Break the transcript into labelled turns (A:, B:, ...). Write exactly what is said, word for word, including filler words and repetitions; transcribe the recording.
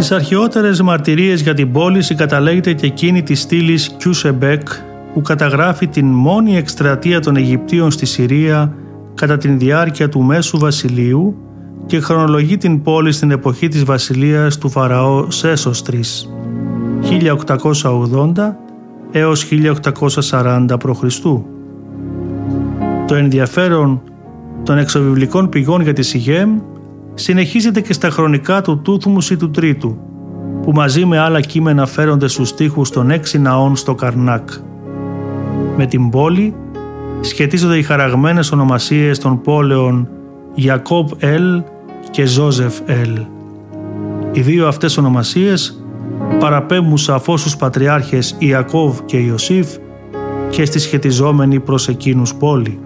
A: Στις αρχαιότερες μαρτυρίες για την πόλη συγκαταλέγεται και εκείνη της στήλης Κιούσεμπεκ, που καταγράφει την μόνη εκστρατεία των Αιγυπτίων στη Συρία κατά την διάρκεια του Μέσου Βασιλείου και χρονολογεί την πόλη στην εποχή της βασιλείας του Φαραώ Σέσοστρης χίλια οκτακόσια ογδόντα έως χίλια οκτακόσια σαράντα π.Χ. Το ενδιαφέρον των εξωβιβλικών πηγών για τη Σιχέμ συνεχίζεται και στα χρονικά του Τούθμουση του Τρίτου, που μαζί με άλλα κείμενα φέρονται στους στίχους των έξι ναών στο Καρνάκ. Με την πόλη σχετίζονται οι χαραγμένες ονομασίες των πόλεων Ιακώβ Ελ και Ζόζεφ Ελ. Οι δύο αυτές ονομασίες παραπέμπουν σαφώς στους πατριάρχες Ιακώβ και Ιωσήφ και στη σχετιζόμενη προς εκείνους πόλη.